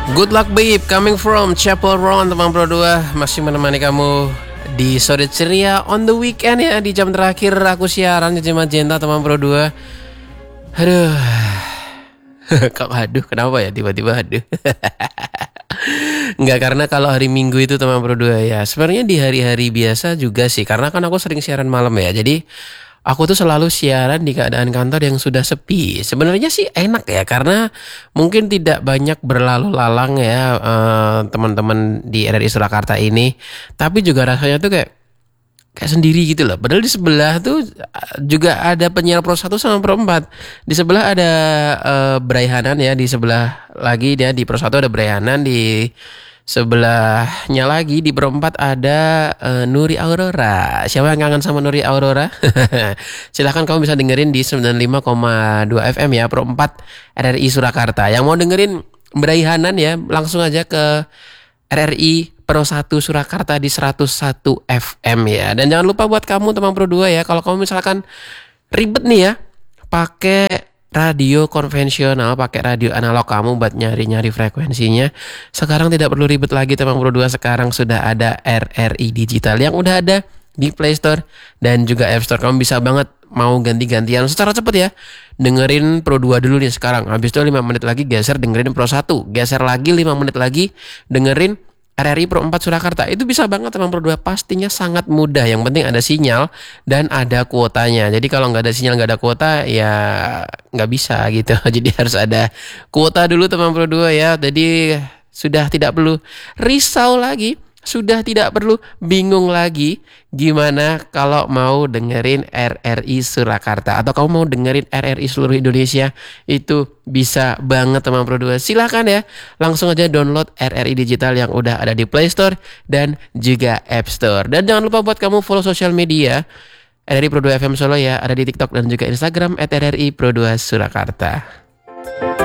Good luck babe, coming from Chapel Roan teman Pro 2. Masih menemani kamu di sore ceria on the weekend ya. Di jam terakhir aku siaran di Magenta teman Pro 2. Aduh. Kok aduh, kenapa ya tiba-tiba aduh. Enggak, karena kalau hari Minggu itu teman Pro 2 ya. Sebenarnya di hari-hari biasa juga sih, karena kan aku sering siaran malam ya. Jadi aku tuh selalu siaran di keadaan kantor yang sudah sepi. Sebenarnya sih enak ya, karena mungkin tidak banyak berlalu lalang ya teman-teman di RRI Surakarta ini. Tapi juga rasanya tuh kayak sendiri gitu loh. Padahal di sebelah tuh juga ada penyiar Pro 1 sama Pro 4. Di sebelah ada Braihanan ya, di sebelah lagi dia di Pro 1 ada Braihanan, di sebelahnya lagi di Pro 4 ada Nuri Aurora. Siapa yang kangen sama Nuri Aurora? Silahkan kamu bisa dengerin di 95,2 FM ya, Pro 4 RRI Surakarta. Yang mau dengerin Braihanan ya, langsung aja ke RRI Pro 1 Surakarta di 101 FM ya. Dan jangan lupa buat kamu teman Pro 2 ya, kalau kamu misalkan ribet nih ya pakai radio konvensional, pakai radio analog kamu buat nyari-nyari frekuensinya, sekarang tidak perlu ribet lagi teman Pro 2. Sekarang sudah ada RRI Digital yang udah ada di Play Store dan juga App Store. Kamu bisa banget mau ganti-gantian secara cepet ya. Dengerin Pro 2 dulu nih sekarang. Habis itu 5 menit lagi geser dengerin Pro 1. Geser lagi 5 menit lagi dengerin RRI Pro 4 Surakarta. Itu bisa banget teman Pro 2. Pastinya sangat mudah. Yang penting ada sinyal dan ada kuotanya. Jadi kalau nggak ada sinyal, nggak ada kuota, ya nggak bisa gitu. Jadi harus ada kuota dulu teman Pro 2 ya. Jadi sudah tidak perlu risau lagi, sudah tidak perlu bingung lagi gimana kalau mau dengerin RRI Surakarta atau kamu mau dengerin RRI seluruh Indonesia. Itu bisa banget teman Pro 2. Silahkan ya, langsung aja download RRI Digital yang udah ada di Play Store dan juga App Store. Dan jangan lupa buat kamu follow sosial media RRI Pro 2 FM Solo ya, ada di TikTok dan juga Instagram @RRI Pro 2 Surakarta.